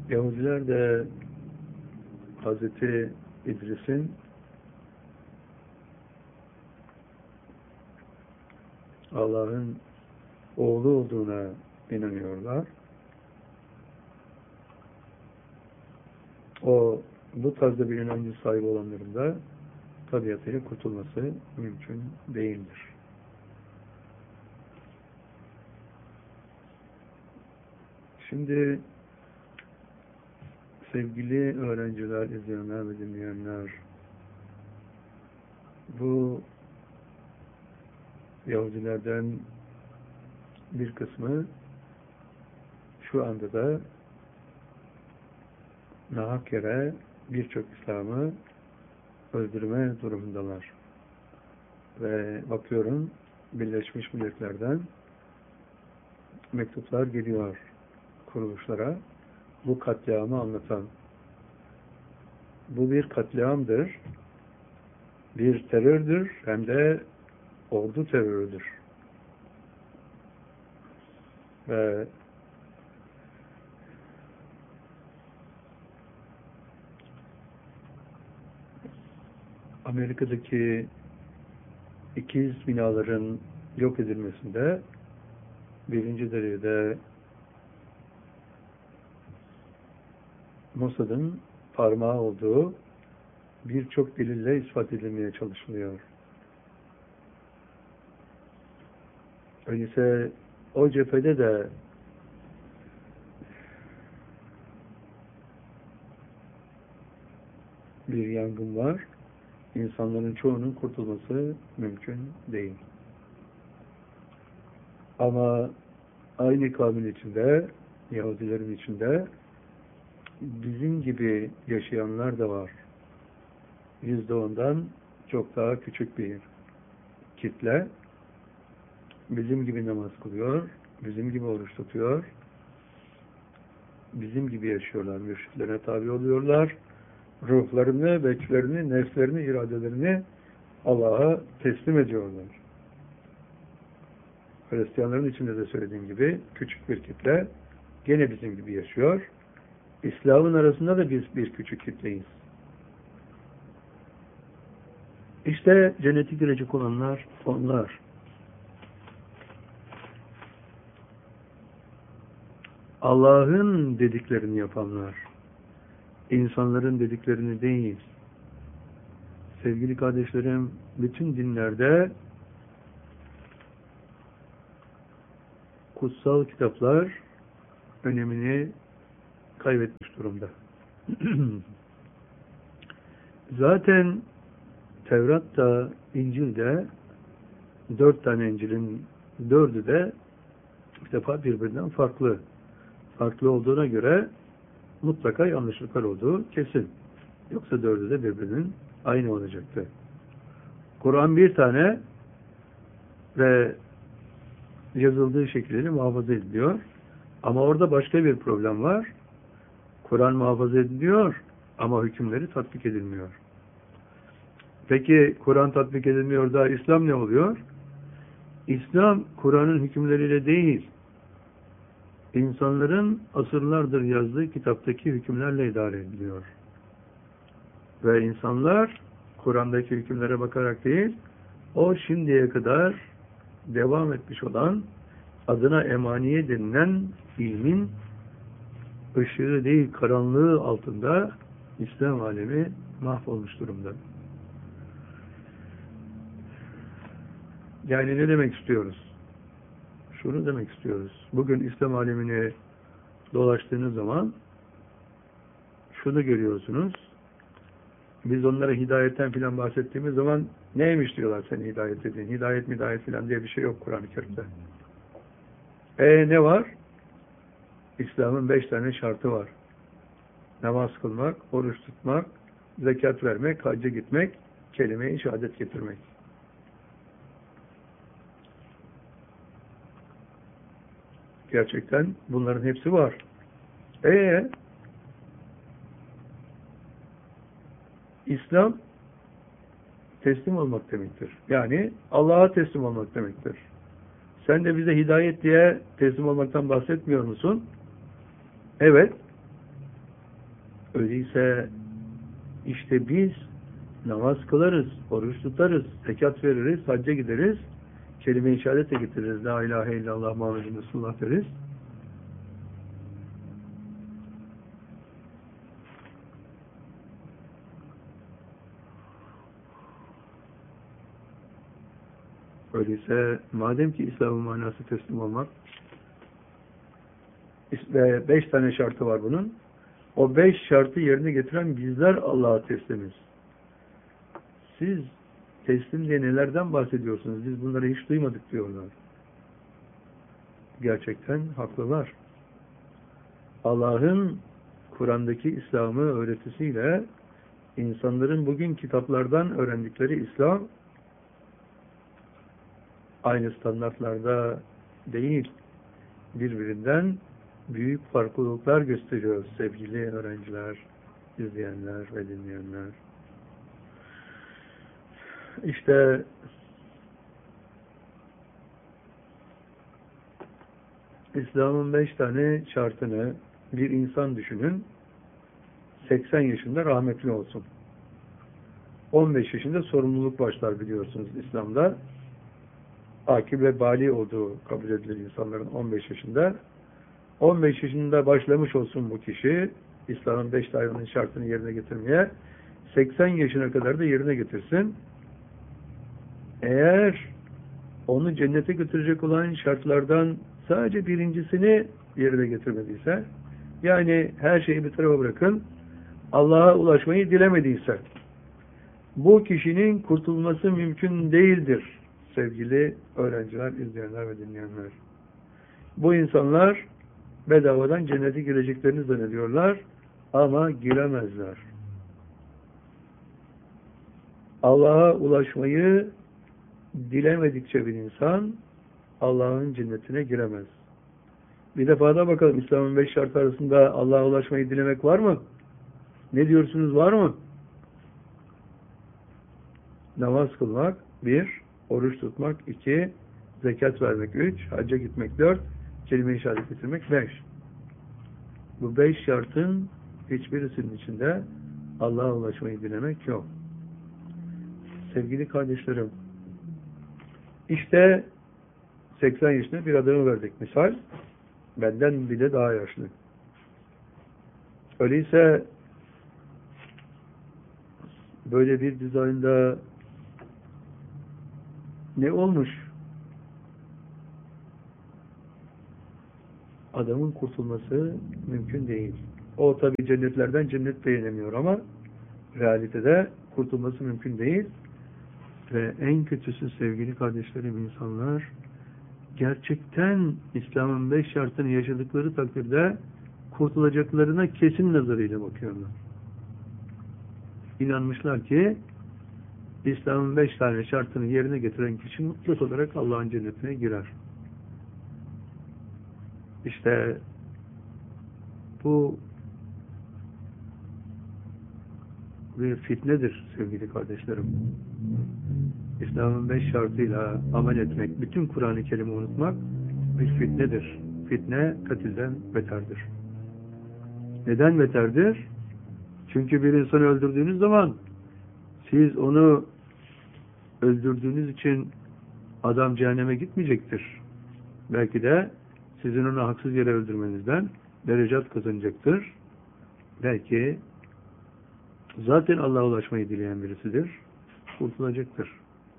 Yahudiler de Hz. İdris'in Allah'ın oğlu olduğuna inanıyorlar. Bu tarzda bir inancı sahibi olanların da tabiatıyla kurtulması mümkün değildir. Şimdi sevgili öğrenciler, izleyenler ve dinleyenler, bu Yahudilerden bir kısmı şu anda da nahak yere birçok İslam'ı öldürme durumundalar. Ve bakıyorum Birleşmiş Milletler'den mektuplar geliyor kuruluşlara bu katliamı anlatan. Bu bir katliamdır, bir terördür, hem de ordu terörüdür. Ve Amerika'daki ikiz binaların yok edilmesinde birinci derecede Mossad'ın parmağı olduğu birçok delille ispat edilmeye çalışılıyor. Öyleyse o cephede de bir yangın var. İnsanların çoğunun kurtulması mümkün değil. Ama aynı kavmin içinde, Yahudilerin içinde bizim gibi yaşayanlar da var. %10'dan çok daha küçük bir kitle bizim gibi namaz kılıyor, bizim gibi oruç tutuyor, bizim gibi yaşıyorlar, mürşitlerine tabi oluyorlar, ruhlarını, beklerini, nefslerini, iradelerini Allah'a teslim ediyorlar. Hristiyanların içinde de söylediğim gibi küçük bir kitle gene bizim gibi yaşıyor. İslam'ın arasında da biz bir küçük kitleyiz. İşte cennete girecek olanlar onlar. Allah'ın dediklerini yapanlar. İnsanların dediklerini değil. Sevgili kardeşlerim, bütün dinlerde kutsal kitaplar önemini kaybetmiş durumda. Zaten Tevrat'ta, İncil'de 4 tane İncil'in 4'ü de bir defa birbirinden farklı. Farklı olduğuna göre mutlaka yanlışlıklar olduğu kesin. Yoksa 4'ü de birbirinin aynı olacaktı. Kur'an bir tane ve yazıldığı şekliyle muhafaza ediliyor. Ama orada başka bir problem var. Kur'an muhafaza ediliyor ama hükümleri tatbik edilmiyor. Peki Kur'an tatbik edilmiyor da İslam ne oluyor? İslam Kur'an'ın hükümleriyle değil, insanların asırlardır yazdığı kitaptaki hükümlerle idare ediliyor. Ve insanlar Kur'an'daki hükümlere bakarak değil, o şimdiye kadar devam etmiş olan adına emaniye denilen ilmin ışığı değil, karanlığı altında İslam alemi mahvolmuş durumda. Yani ne demek istiyoruz? Şunu demek istiyoruz. Bugün İslam alemini dolaştığınız zaman şunu görüyorsunuz. Biz onlara hidayetten filan bahsettiğimiz zaman neymiş diyorlar senin hidayet dediğin. Hidayet filan diye bir şey yok Kur'an-ı Kerim'de. Ne var? İslam'ın 5 tane şartı var. Namaz kılmak, oruç tutmak, zekat vermek, hacca gitmek, kelime-i şehadet getirmek. Gerçekten bunların hepsi var. İslam teslim olmak demektir. Yani Allah'a teslim olmak demektir. Sen de bize hidayet diye teslim olmaktan bahsetmiyor musun? Evet. Öyleyse işte biz namaz kılarız, oruç tutarız, zekat veririz, hacca gideriz, kelime-i şehadete getiririz, la ilahe illallah Muhammedun Resulullah deriz. Öyleyse madem ki İslam'ın manası teslim olmak ve 5 tane şartı var bunun, o 5 şartı yerine getiren bizler Allah'a teslimiz. Siz teslim diye nelerden bahsediyorsunuz? Biz bunları hiç duymadık diyorlar. Gerçekten haklılar. Allah'ın Kur'an'daki İslam'ı öğretisiyle insanların bugün kitaplardan öğrendikleri İslam aynı standartlarda değil, birbirinden büyük farklılıklar gösteriyor sevgili öğrenciler, izleyenler ve dinleyenler. İşte İslam'ın 5 tane şartını bir insan düşünün. 80 yaşında rahmetli olsun. 15 yaşında sorumluluk başlar biliyorsunuz İslam'da. Akib ve bali olduğu kabul edilir insanların 15 yaşında. 15 yaşında başlamış olsun bu kişi İslam'ın 5 tane şartını yerine getirmeye. 80 yaşına kadar da yerine getirsin. Eğer onu cennete götürecek olan şartlardan sadece birincisini yerine getirmediyse, yani her şeyi bir tarafa bırakın, Allah'a ulaşmayı dilemediyse, bu kişinin kurtulması mümkün değildir sevgili öğrenciler, izleyenler ve dinleyenler. Bu insanlar bedavadan cennete gireceklerini zannediyorlar ama giremezler. Allah'a ulaşmayı dilemedikçe bir insan Allah'ın cennetine giremez. Bir defa da bakalım İslam'ın 5 şartı arasında Allah'a ulaşmayı dilemek var mı? Ne diyorsunuz, var mı? Namaz kılmak 1, oruç tutmak 2, zekat vermek 3, hacca gitmek 4, kelime-i şehadet getirmek 5. Bu 5 şartın hiçbirisinin içinde Allah'a ulaşmayı dilemek yok. Sevgili kardeşlerim, işte 80 yaşında bir adamı verdik misal, benden bile daha yaşlı. Öyleyse böyle bir dizaynda ne olmuş? Adamın kurtulması mümkün değil. O tabi cennetlerden cennet beğenemiyor ama realitede kurtulması mümkün değil. Ve en kötüsü sevgili kardeşlerim, insanlar gerçekten İslam'ın 5 şartını yaşadıkları takdirde kurtulacaklarına kesin nazarıyla bakıyorlar. İnanmışlar ki İslam'ın 5 tane şartını yerine getiren kişi mutlak olarak Allah'ın cennetine girer. İşte bu bir fitnedir sevgili kardeşlerim. İslam'ın 5 şartıyla amel etmek, bütün Kur'an-ı Kerim'i unutmak bir fitnedir. Fitne katilden beterdir. Neden beterdir? Çünkü bir insanı öldürdüğünüz zaman siz onu öldürdüğünüz için adam cehenneme gitmeyecektir. Belki de sizin onu haksız yere öldürmenizden derecat kazanacaktır. Belki zaten Allah'a ulaşmayı dileyen birisidir. Kurtulacaktır.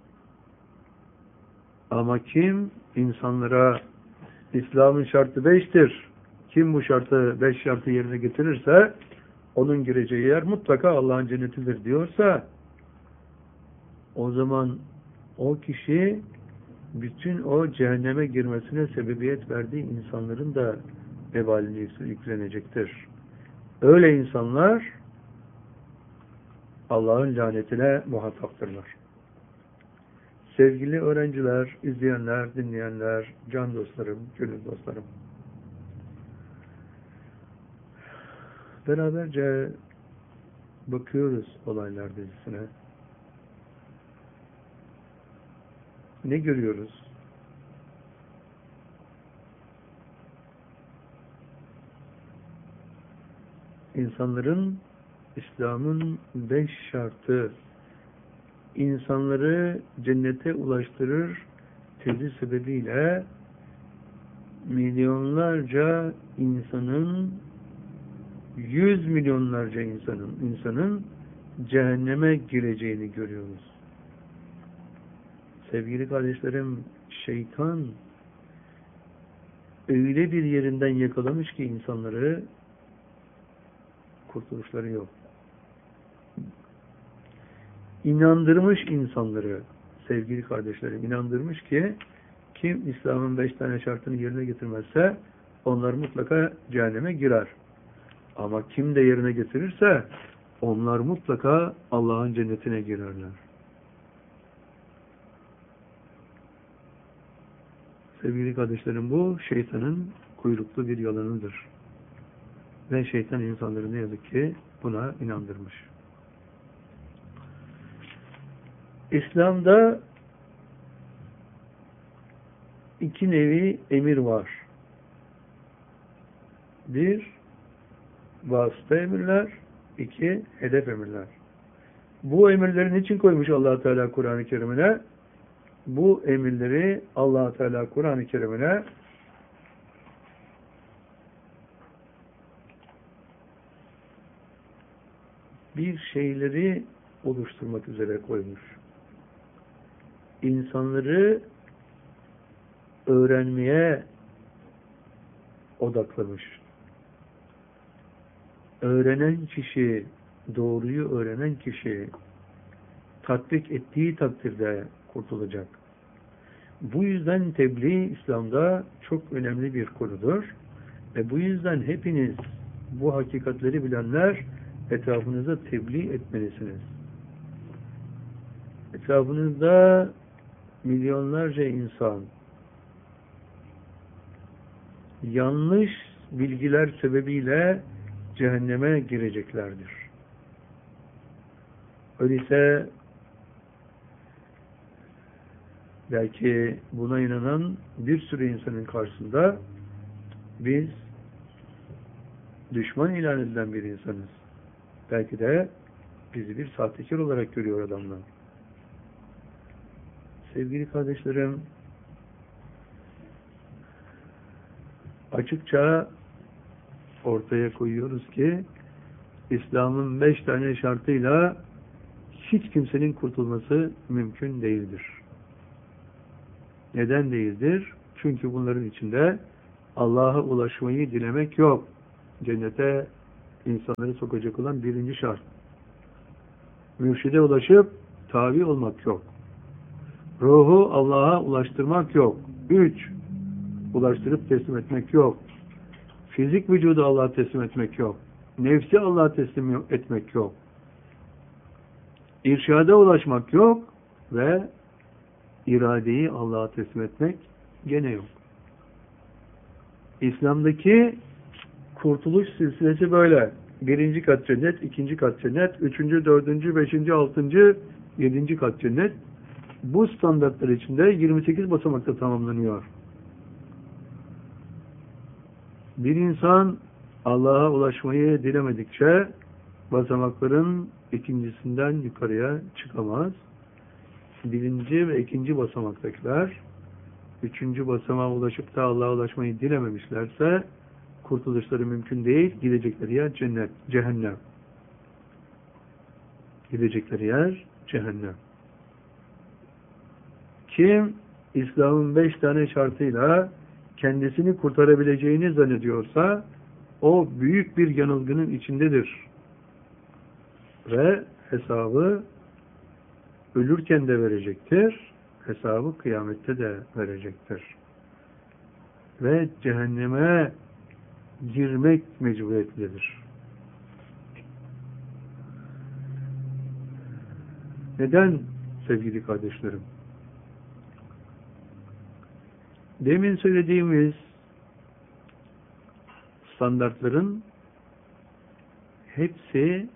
Ama kim insanlara İslam'ın şartı 5'tir, kim bu şartı 5 şartı yerine getirirse onun gireceği yer mutlaka Allah'ın cennetidir diyorsa, o zaman o kişi bütün o cehenneme girmesine sebebiyet verdiği insanların da vebalini yüklenecektir. Öyle insanlar Allah'ın lanetine muhataptırlar. Sevgili öğrenciler, izleyenler, dinleyenler, can dostlarım, gönül dostlarım. Beraberce bakıyoruz olaylar dizisine. Ne görüyoruz? insanların İslam'ın 5 şartı insanları cennete ulaştırır tezi sebebiyle milyonlarca insanın, 100 milyonlarca insanın cehenneme gireceğini görüyoruz. Sevgili kardeşlerim, şeytan öyle bir yerinden yakalamış ki insanları, kurtuluşları yok. İnandırmış insanları, sevgili kardeşlerim, inandırmış ki kim İslam'ın 5 tane şartını yerine getirmezse onlar mutlaka cehenneme girer. Ama kim de yerine getirirse onlar mutlaka Allah'ın cennetine girerler. Sevgili kardeşlerim, bu şeytanın kuyruklu bir yalanıdır. Ve şeytan insanları ne yazık ki buna inandırmış. İslam'da 2 nevi emir var. 1, vasıta emirler. 2, hedef emirler. Bu emirleri niçin koymuş Allah Teala Kur'an-ı Kerim'ine? Bu emirleri Allah Teala Kur'an-ı Kerim'ine bir şeyleri oluşturmak üzere koymuş. İnsanları öğrenmeye odaklamış. Öğrenen kişi, doğruyu öğrenen kişi tatbik ettiği takdirde kurtulacak. Bu yüzden tebliğ İslam'da çok önemli bir konudur. Ve bu yüzden hepiniz bu hakikatleri bilenler etrafınıza tebliğ etmelisiniz. Etrafınızda milyonlarca insan yanlış bilgiler sebebiyle cehenneme gireceklerdir. Öyleyse belki buna inanan bir sürü insanın karşısında biz düşman ilan edilen bir insanız. Belki de bizi bir sahtekar olarak görüyor adamlar. Sevgili kardeşlerim, açıkça ortaya koyuyoruz ki İslam'ın 5 tane şartıyla hiç kimsenin kurtulması mümkün değildir. Neden değildir? Çünkü bunların içinde Allah'a ulaşmayı dilemek yok. Cennete insanları sokacak olan 1. şart. Mürşide ulaşıp tabi olmak yok. Ruhu Allah'a ulaştırmak yok. 3. Ulaştırıp teslim etmek yok. Fizik vücudu Allah'a teslim etmek yok. Nefsi Allah'a teslim etmek yok. İrşada ulaşmak yok ve iradeyi Allah'a teslim etmek gene yok. İslam'daki kurtuluş silsilesi böyle. 1. kat cennet, 2. kat cennet, 3. 4. 5. 6. 7. kat cennet. Bu standartlar içinde 28 basamakta tamamlanıyor. Bir insan Allah'a ulaşmayı dilemedikçe basamakların ikincisinden yukarıya çıkamaz. 1. ve 2. basamaktakiler 3. basamağa ulaşıp da Allah'a ulaşmayı dilememişlerse kurtuluşları mümkün değil. Gidecekleri yer cennet, cehennem. Gidecekleri yer cehennem. Kim İslam'ın 5 tane şartıyla kendisini kurtarabileceğini zannediyorsa o büyük bir yanılgının içindedir. Ve hesabı ölürken de verecektir. Hesabı kıyamette de verecektir. Ve cehenneme girmek mecburiyetlidir. Neden sevgili kardeşlerim? Demin söylediğimiz standartların hepsi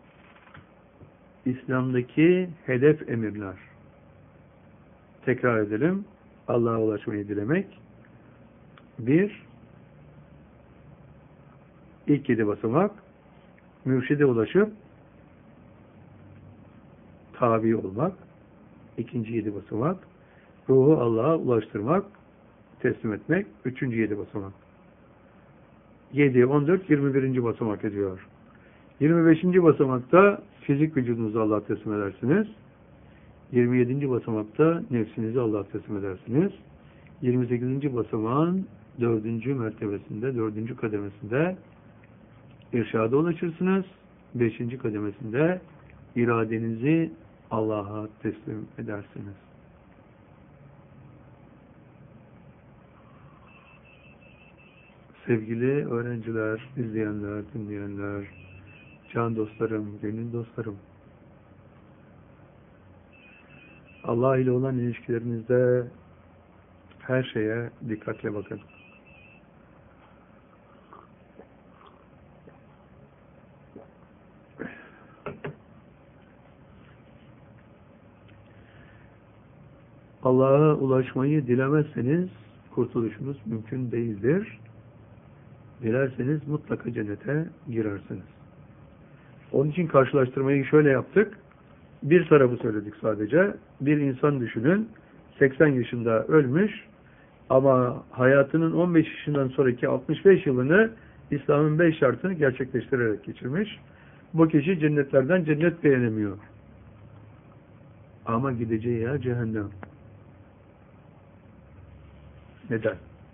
İslam'daki hedef emirler. Tekrar edelim. Allah'a ulaşmayı dilemek. 1. İlk 7 basamak. mürşide ulaşıp tabi olmak, ikinci 7 basamak, ruhu Allah'a ulaştırmak, teslim etmek, üçüncü 7 basamak. 7, 14, 21. basamak ediyor. 25. basamakta fizik vücudunuzu Allah'a teslim edersiniz. 27. basamakta nefsinizi Allah'a teslim edersiniz. 28. basamağın 4. mertebesinde, 4. kademesinde irşada ulaşırsınız. 5. kademesinde iradenizi Allah'a teslim edersiniz. Sevgili öğrenciler, izleyenler, dinleyenler, can dostlarım, gönül dostlarım, Allah ile olan ilişkilerinizde her şeye dikkatle bakın. Allah'a ulaşmayı dilemezseniz kurtuluşunuz mümkün değildir. Dilerseniz mutlaka cennete girersiniz. Onun için karşılaştırmayı şöyle yaptık. Bir tarafı söyledik sadece. Bir insan düşünün, 80 yaşında ölmüş ama hayatının 15 yaşından sonraki 65 yılını İslam'ın 5 şartını gerçekleştirerek geçirmiş. Bu kişi cennetlerden cennet beğenemiyor. Ama gideceği yer cehennem. Neden?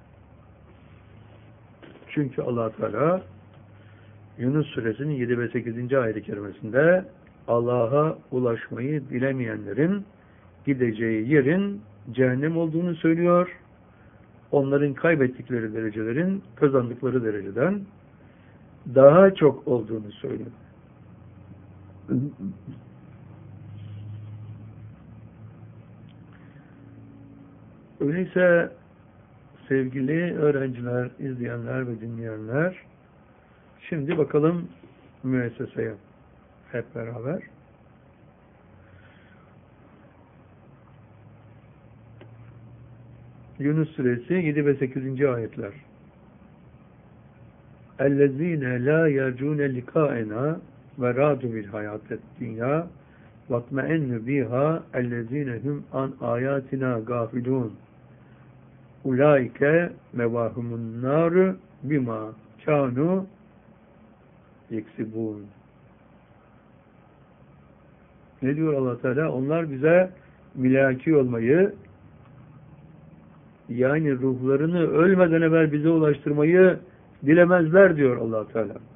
Çünkü Allah Teala Yunus suresinin 7 ve 8. ayet-i kerimesinde Allah'a ulaşmayı dilemeyenlerin gideceği yerin cehennem olduğunu söylüyor. Onların kaybettikleri derecelerin kazandıkları dereceden daha çok olduğunu söylüyor. Öyleyse sevgili öğrenciler, izleyenler ve dinleyenler, şimdi bakalım müesseseye hep beraber. Yunus suresi 7 ve 8. ayetler. اَلَّذ۪ينَ لَا يَرْجُونَ لِقَاءَنَا وَرَادُ بِالْحَيَاةِ الدُّنْيَا وَاطْمَئَنُّ بِهَا اَلَّذ۪ينَ هُمْ عَنْ آيَاتِنَا غَافِلُونَ اُولَٰئِكَ مَوَاهُمُ النَّارُ بِمَا كَانُوا يَكْسِبُونَ. Ne diyor Allah Teala? Onlar bize mülaki olmayı, yani ruhlarını ölmeden evvel bize ulaştırmayı dilemezler diyor Allah Teala.